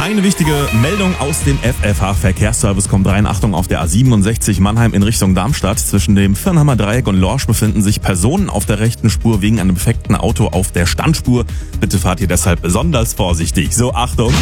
Eine wichtige Meldung aus dem FFH-Verkehrsservice kommt rein. Achtung, auf der A67 Mannheim in Richtung Darmstadt. Zwischen dem Viernheimer Dreieck und Lorsch befinden sich Personen auf der rechten Spur wegen einem defekten Auto auf der Standspur. Bitte fahrt ihr deshalb besonders vorsichtig. So, Achtung!